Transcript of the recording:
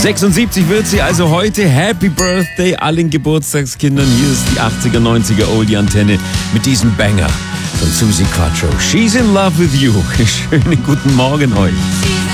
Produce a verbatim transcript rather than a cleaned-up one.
sechsundsiebzig wird sie also heute. Happy Birthday allen Geburtstagskindern. Hier ist die achtziger, neunziger Oldie-Antenne mit diesem Banger von Suzi Quatro. She's in love with you. Schönen guten Morgen euch.